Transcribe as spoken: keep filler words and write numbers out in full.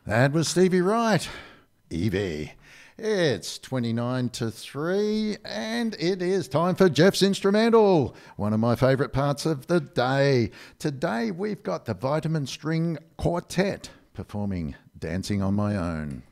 That was Stevie Wright. Evie. It's twenty-nine to three and it is time for Jeff's Instrumental, one of my favourite parts of the day. Today we've got the Vitamin String Quartet performing Dancing on My Own.